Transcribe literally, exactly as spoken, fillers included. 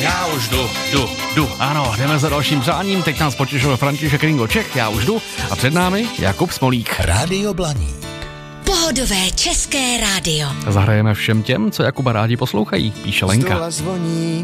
Já už jdu, jdu, jdu. Ano, jdeme za dalším přáním. Teď nás potěšil František Ringo Čech, já už jdu. A před námi Jakub Smolík. Rádio Blaník. Pohodové české rádio. Zahrajeme všem těm, co Jakuba rádi poslouchají, píše Lenka.